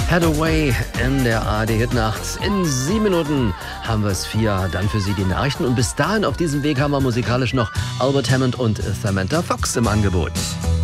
Hathaway in der ARD-Hitnacht. In 7 Minuten haben wir es 4. Dann für Sie die Nachrichten. Und bis dahin auf diesem Weg haben wir musikalisch noch Albert Hammond und Samantha Fox im Angebot.